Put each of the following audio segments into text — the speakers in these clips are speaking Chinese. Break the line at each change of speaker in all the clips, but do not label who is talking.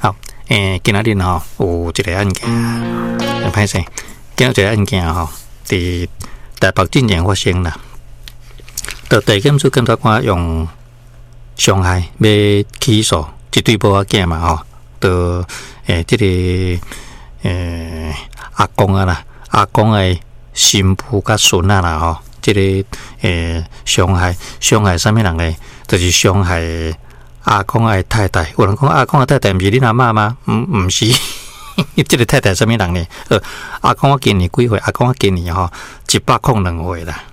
好，今仔日吼有一个案件，歹势，今仔一个案件吼，伫台北进前发生啦。到地检署检察官用伤害要起诉一对母仔囝嘛吼，到即个阿公啊啦，阿公的新妇甲孙啊啦吼，即个伤害啥物人咧？就是伤害阿公的太太。有人讲阿公的太太毋是恁阿嬷吗？毋是，即个太太啥物人咧？阿公今年几岁？阿公今年吼102岁啦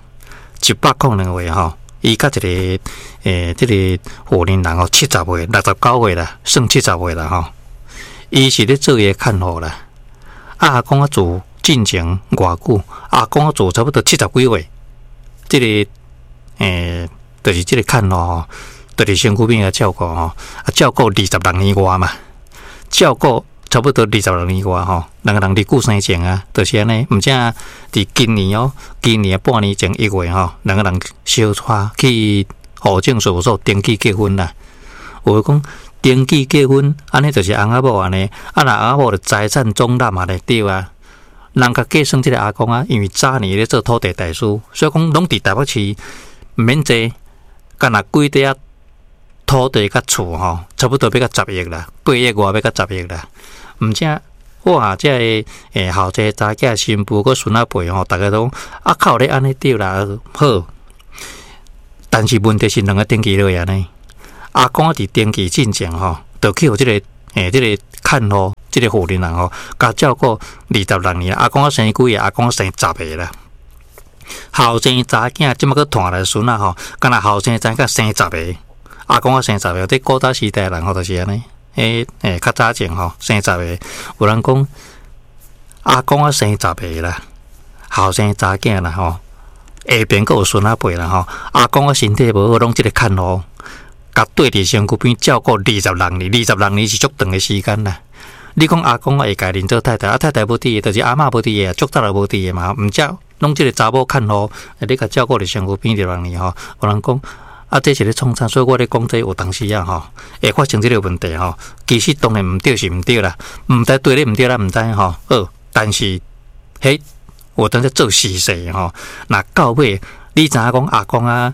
，102岁吼。伊甲一个即个户年人吼70岁、69岁啦，算70岁啦吼。伊是咧做伊看护啦。阿公住进前偌久？阿公住差不多70几岁。即个就是即个看护吼，就是身躯边个照顾吼，照顾26年外嘛，照顾差不多26年外吼，两个人离久生情啊，就是安尼。毋正伫今年半年前1月吼，两个人相娶去户政事务所登记结婚啦。有讲登记结婚，安尼就是翁仔某安尼，若翁仔某就财产总揽啊咧，对啊。人甲计算即个阿公啊，因为早年咧做土地代书，所以讲拢伫台北市毋免坐，干若几块土地甲厝吼，差不多要到10亿啦，8亿外要到10亿啦。毋正哇，即个后生查囝新妇个孙仔辈吼，逐个拢靠咧安尼对啦，好。但是问题是两个登记落安尼，阿公伫登记进前吼，就去互即个即个看护，即个户人人吼，甲照顾26年。阿公生几个？阿公生10个啦。后生查囝即马个传来孙仔吼，敢若后生查囝生10个，阿公生10个，即古早时代人吼就是安尼。较早前吼生10个，有人讲阿公生10个啦，后生查囝啦吼，下边佫有孙仔辈啦吼。阿公身体无好，拢即个看护，甲对伫身躯边照顾26年，26年是足长的时间啦。你讲阿公会家认做太太，太太无伫个，就是阿嬷无伫个，足早就无伫个嘛，毋照拢即个查某看护，你甲照顾伫身躯边26年吼。有人讲。这是咧创啥？所以我咧讲这有当时啊吼，会发生这个问题吼。其实当然毋对是毋对啦，毋知对咧毋对啦，毋知吼。但是有当时做事实吼。那到尾你知影讲阿公啊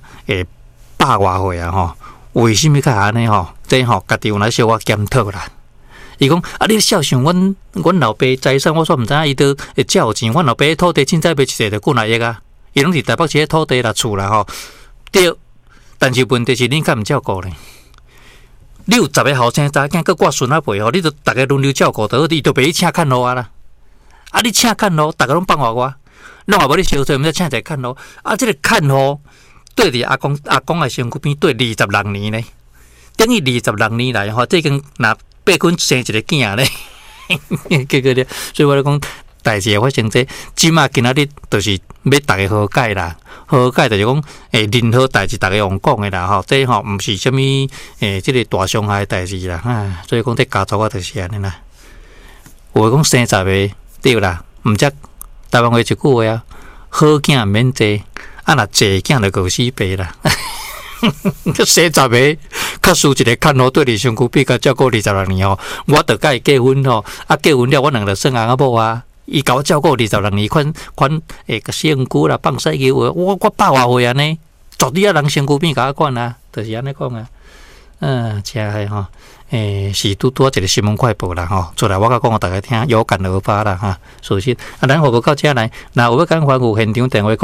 ，100外岁啊吼，为什么较安尼吼？这吼家己有来小可检讨啦。伊讲你孝顺阮老爸财产，我说毋知影伊都会借有钱。阮老爸土地凊彩卖一块就几若亿啊，伊拢是台北市的土地啦、厝啦吼，对。但是问题是，恁敢毋照顾咧？你有10个后生查囝，佮挂孙仔辈吼，你就逐个轮流照顾，伊就袂去请看护啊啦。你请看护，逐个拢放我，拢也无你烧水，毋知请一个看护。即个看护对伫阿公的身躯边对26年咧，等于26年来吼，这跟若8君生一个囝咧，结果咧，所以我咧讲。代志发生即马今仔日就是要大家和解啦，和解就是讲任何代志大家用讲的啦吼，这吼毋是啥物即个大伤害的代志啦，所以讲这家族啊就是安尼啦。有讲生10个对啦，毋则台湾话一句话啊，好囝免坐，若济囝就过死爸啦。生10个，较输一个看护对你身躯比较照顾26年吼，我着甲伊结婚吼，结婚了我两个算翁仔某啊。伊甲我照顾26年，款个身躯啦，放屎球，我100外岁安尼，绝对人身躯边甲我管啊，就是安尼讲啊。真系吼，是拄一个新闻快报啦吼，出来我甲讲互大家听，有感而发啦哈。首先，咱话到遮来，若有要讲法务现场电话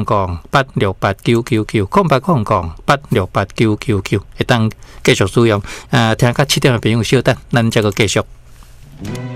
0800868999，0800868999，会当继续使用。听到7点的朋友稍等，咱再个继续。